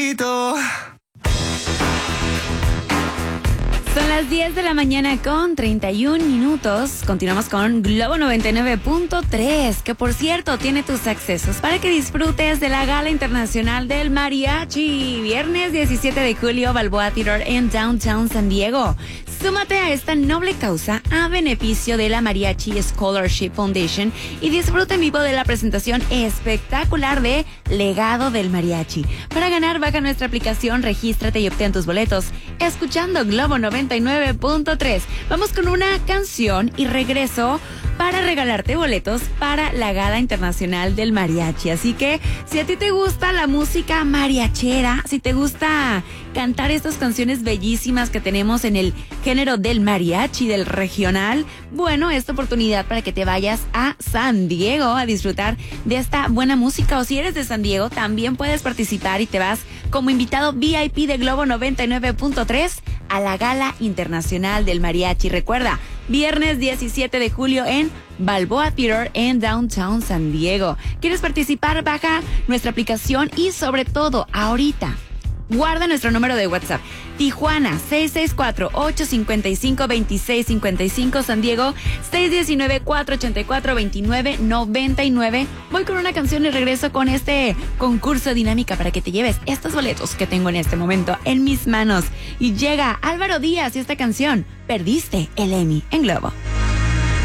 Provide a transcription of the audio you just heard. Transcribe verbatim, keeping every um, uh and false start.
Son las diez de la mañana con treinta y un minutos. Continuamos con Globo noventa y nueve punto tres, que por cierto tiene tus accesos para que disfrutes de la Gala Internacional del Mariachi. Viernes diecisiete de julio, Balboa Theater en Downtown San Diego. Súmate a esta noble causa a beneficio de la Mariachi Scholarship Foundation y disfruta en vivo de la presentación espectacular de Legado del Mariachi. Para ganar, baja nuestra aplicación, regístrate y obtén tus boletos escuchando Globo noventa y nueve punto tres. Vamos con una canción y regreso para regalarte boletos para la Gala Internacional del Mariachi. Así que si a ti te gusta la música mariachera, si te gusta cantar estas canciones bellísimas que tenemos en el género del mariachi, del regional, bueno, esta oportunidad para que te vayas a San Diego a disfrutar de esta buena música. O si eres de San Diego, también puedes participar y te vas como invitado V I P de Globo noventa y nueve punto tres a la Gala Internacional del Mariachi. Recuerda, viernes diecisiete de julio en Balboa Theater en Downtown San Diego. ¿Quieres participar? Baja nuestra aplicación y sobre todo, ahorita, guarda nuestro número de WhatsApp. Tijuana, seis seis cuatro, ocho cinco cinco, dos seis cinco cinco. San Diego, seis uno nueve, cuatro ocho cuatro, dos nueve nueve nueve. Voy con una canción y regreso con este concurso dinámica para que te lleves estos boletos que tengo en este momento en mis manos. Y llega Álvaro Díaz y esta canción, Perdiste el Emmy en Globo.